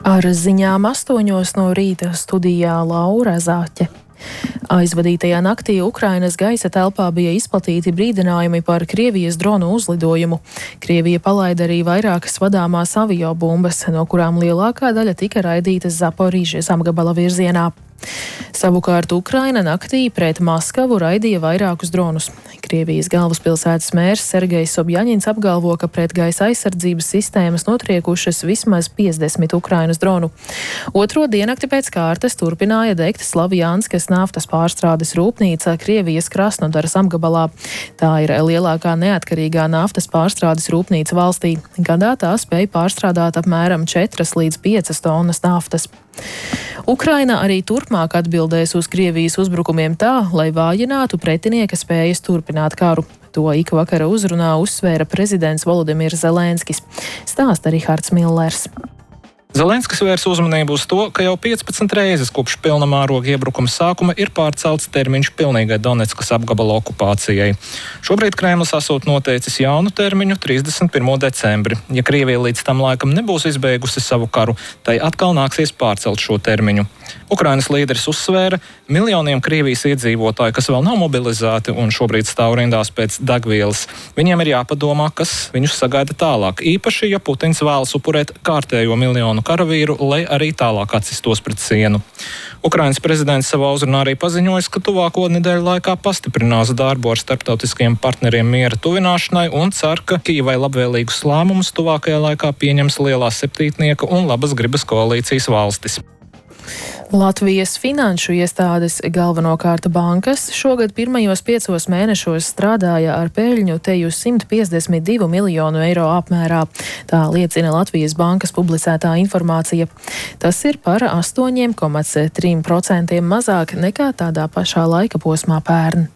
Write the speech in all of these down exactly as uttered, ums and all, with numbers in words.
Ar ziņām astoņos no rīta studijā Laura Zāķe. Aizvadītajā naktī Ukrainas gaisa telpā bija izplatīti brīdinājumi par Krievijas dronu uzlidojumu. Krievija palaida arī vairākas vadāmās aviobumbas, no kurām lielākā daļa tika raidītas Zaporīžies apgabala virzienā. Savukārt Ukraina naktī pret Maskavu raidīja vairākus dronus. Krievijas galvaspilsētas mērs Sergejs Sobjaņins apgalvo, ka pret gaisa aizsardzības sistēmas notriekušas vismaz piecdesmit Ukrainas dronu. Otro diennakti pēc kārtas turpināja degt Slavjanskas naftas pārstrādes rūpnīca Krievijas Krasnodaras apgabalā. Tā ir lielākā neatkarīgā naftas pārstrādes rūpnīca valstī. Gadā tā spēja pārstrādāt apmēram četras līdz piecas tonnas naftas. Ukraina arī turpmāk atbildēs uz Krievijas uzbrukumiem tā, lai vājinātu pretinieka spējas turpināt karu. To ik vakara uzrunā uzsvēra prezidents Volodimirs Zelenskis. Stāsta Rihards Millers. Zelenskis vērs uzmanību uz to, ka jau piecpadsmit reizes kopš pilna mēroga iebrukuma sākuma ir pārcelts termiņš pilnīgai Doneckas apgabala okupācijai. Šobrīd Kremlis esot noteicis jaunu termiņu trīsdesmit pirmo decembri. Ja Krievija līdz tam laikam nebūs izbeigusi savu karu, tai atkal nāksies pārcelt šo termiņu. Ukrainas līderis uzsvēra, miljoniem Krievijas iedzīvotāju, kas vēl nav mobilizēti un šobrīd stāv rindās pēc degvielas. Viņiem ir jāpadomā, kas viņus sagaida tālāk, īpaši, ja Putins vēlas upurēt kārtējo miljonu karavīru, lai arī tālāk atsistos pret sienu. Ukrainas prezidents savā uzrunā arī paziņojis, ka tuvāko nedēļu laikā pastiprinās darbu ar starptautiskiem partneriem miera tuvināšanai un cer, ka Kijevai labvēlīgus lēmumus tuvākajā laikā pieņems lielās septītnieka un labas gribas koalīcijas valstis. Latvijas finanšu iestādes, galvenokārt bankas, šogad pirmajos piecos mēnešos strādāja ar peļņu teju simt piecdesmit divu miljonu eiro apmērā. Tā liecina Latvijas bankas publicētā informācija. Tas ir par astoņi komats trīs procenti mazāk nekā tādā pašā laika posmā pērn.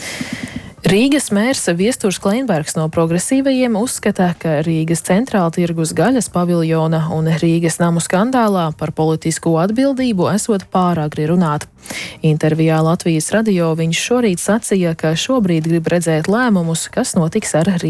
Rīgas mērs Viesturs Kleinbergs no progresīvajiem uzskata, ka Rīgas centrāla tirgus gaļas paviljona un Rīgas namu skandālā par politisko atbildību esot pāragri runāt. Intervijā Latvijas radio viņš šorīt sacīja, ka šobrīd grib redzēt lēmumus, kas notiks ar Rīgas